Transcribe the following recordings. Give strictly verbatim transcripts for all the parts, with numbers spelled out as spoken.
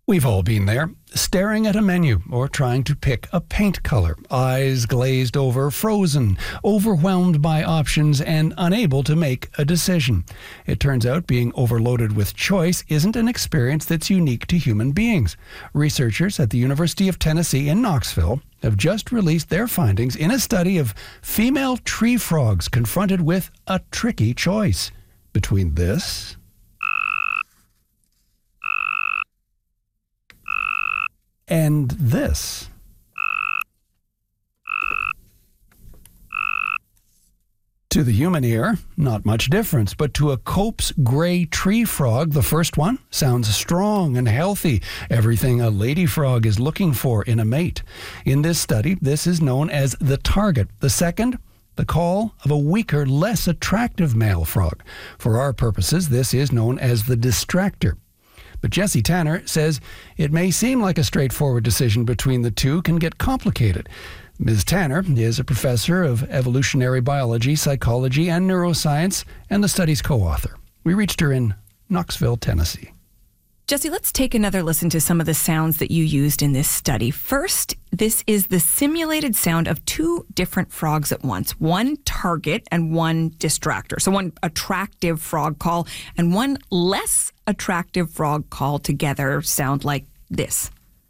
We've all been there, staring at a menu or trying to pick a paint color, eyes glazed over, frozen, overwhelmed by options and unable to make a decision. It turns out being overloaded with choice isn't an experience that's unique to human beings. Researchers at the University of Tennessee in Knoxville have just released their findings in a study of female tree frogs confronted with a tricky choice between this and this. To the human ear, not much difference, but to a Cope's gray tree frog, the first one sounds strong and healthy, everything a lady frog is looking for in a mate. In this study, this is known as the target. The second, the call of a weaker, less attractive male frog. For our purposes, this is known as the distractor. But Jesse Tanner says it may seem like a straightforward decision between the two can get complicated. Miz Tanner is a professor of evolutionary biology, psychology, and neuroscience, and the study's co-author. We reached her in Knoxville, Tennessee. Jesse, let's take another listen to some of the sounds that you used in this study. First, this is the simulated sound of two different frogs at once, one target and one distractor. So one attractive frog call and one less attractive frog call together sound like this.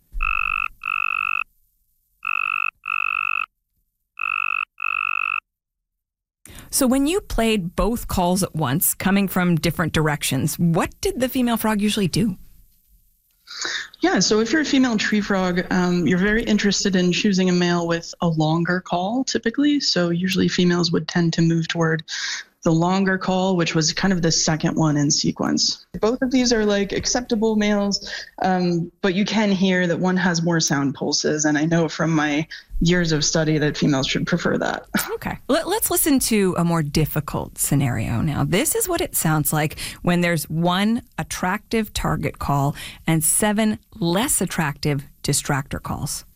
So when you played both calls at once, coming from different directions, what did the female frog usually do? Yeah, so if you're a female tree frog, um, you're very interested in choosing a male with a longer call, typically. So usually females would tend to move toward the longer call, which was kind of the second one in sequence. Both of these are like acceptable males, um, but you can hear that one has more sound pulses. And I know from my years of study that females should prefer that. Okay. Let, let's listen to a more difficult scenario now. This is what it sounds like when there's one attractive target call and seven less attractive distractor calls.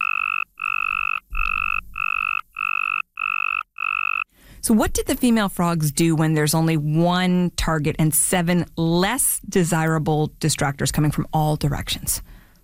So what did the female frogs do when there's only one target and seven less desirable distractors coming from all directions?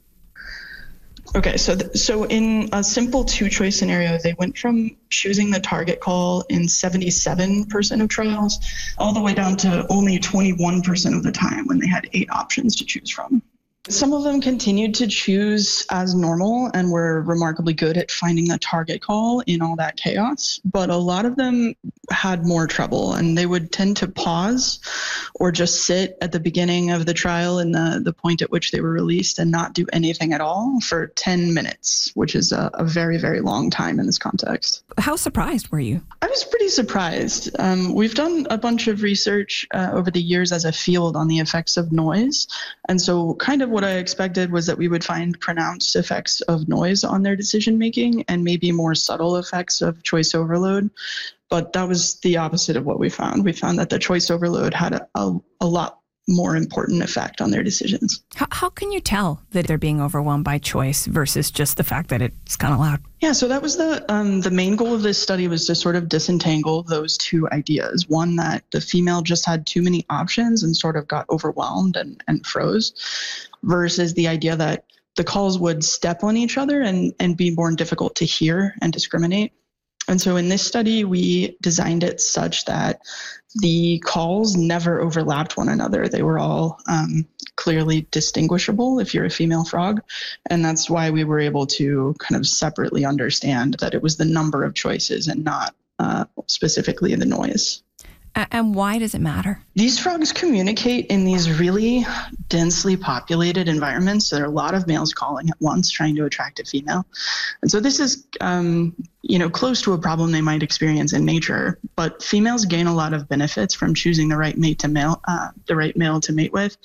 Okay, so th- so in a simple two-choice scenario, they went from choosing the target call in seventy-seven percent of trials all the way down to only twenty-one percent of the time when they had eight options to choose from. Some of them continued to choose as normal and were remarkably good at finding the target call in all that chaos, but a lot of them had more trouble, and they would tend to pause or just sit at the beginning of the trial and the, the point at which they were released and not do anything at all for ten minutes, which is a, a very, very long time in this context. How surprised were you? I was pretty surprised. Um, we've done a bunch of research uh, over the years as a field on the effects of noise, and so kind of what I expected was that we would find pronounced effects of noise on their decision making and maybe more subtle effects of choice overload. But that was the opposite of what we found. We found that the choice overload had a, a, a lot more important effect on their decisions. How, how can you tell that they're being overwhelmed by choice versus just the fact that it's kind of loud? Yeah, so that was the um, the main goal of this study, was to sort of disentangle those two ideas. One, that the female just had too many options and sort of got overwhelmed and, and froze, versus the idea that the calls would step on each other and, and be more difficult to hear and discriminate. And so in this study, we designed it such that the calls never overlapped one another. They were all um, clearly distinguishable if you're a female frog. And that's why we were able to kind of separately understand that it was the number of choices and not uh, specifically the noise. And why does it matter? These frogs communicate in these really densely populated environments. There are a lot of males calling at once, trying to attract a female. And so this is, um, you know, close to a problem they might experience in nature. But females gain a lot of benefits from choosing the right mate to male, uh, the right male to mate with.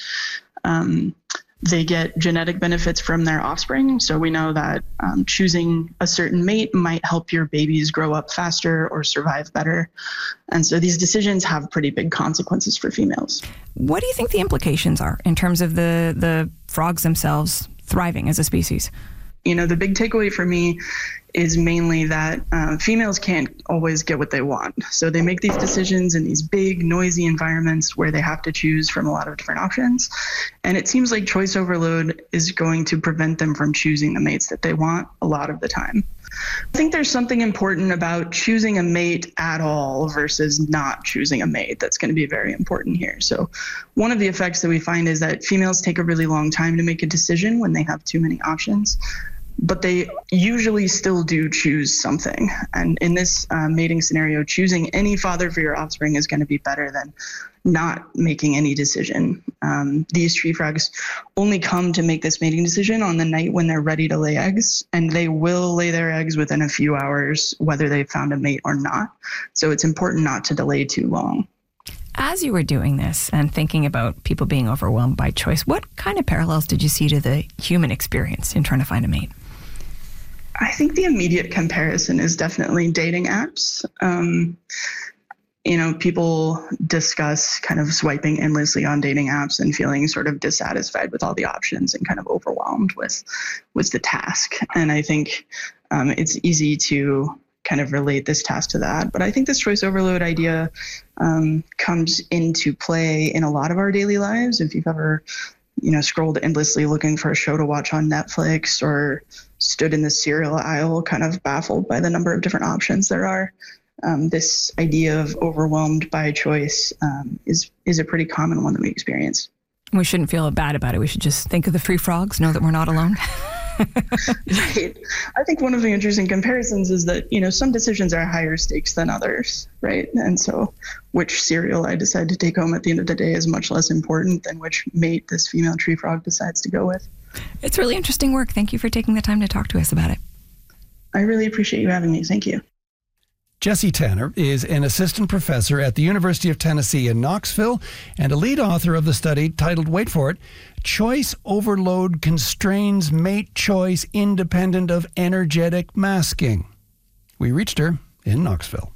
Um, They get genetic benefits from their offspring. So we know that um, choosing a certain mate might help your babies grow up faster or survive better. And so these decisions have pretty big consequences for females. What do you think the implications are in terms of the, the frogs themselves thriving as a species? You know, the big takeaway for me is mainly that uh, females can't always get what they want. So they make these decisions in these big, noisy environments where they have to choose from a lot of different options. And it seems like choice overload is going to prevent them from choosing the mates that they want a lot of the time. I think there's something important about choosing a mate at all versus not choosing a mate that's going to be very important here. So one of the effects that we find is that females take a really long time to make a decision when they have too many options, but they usually still do choose something. And in this uh, mating scenario, choosing any father for your offspring is going to be better than not making any decision. Um, these tree frogs only come to make this mating decision on the night when they're ready to lay eggs, and they will lay their eggs within a few hours, whether they've found a mate or not. So it's important not to delay too long. As you were doing this and thinking about people being overwhelmed by choice, what kind of parallels did you see to the human experience in trying to find a mate? I think the immediate comparison is definitely dating apps. Um, you know, people discuss kind of swiping endlessly on dating apps and feeling sort of dissatisfied with all the options and kind of overwhelmed with, with the task. And I think um, it's easy to kind of relate this task to that. But I think this choice overload idea um, comes into play in a lot of our daily lives. If you've ever, you know, scrolled endlessly looking for a show to watch on Netflix, or stood in the cereal aisle kind of baffled by the number of different options there are, um, this idea of overwhelmed by choice um, is is a pretty common one that we experience. We shouldn't feel bad about it. We should just think of the free frogs, know that we're not alone. Right. I think one of the interesting comparisons is that, you know, some decisions are higher stakes than others, right? And so which cereal I decide to take home at the end of the day is much less important than which mate this female tree frog decides to go with. It's really interesting work. Thank you for taking the time to talk to us about it. I really appreciate you having me. Thank you. Jessie Tanner is an assistant professor at the University of Tennessee in Knoxville and a lead author of the study titled, wait for it, Choice Overload Constrains Mate Choice Independent of Energetic Masking. We reached her in Knoxville.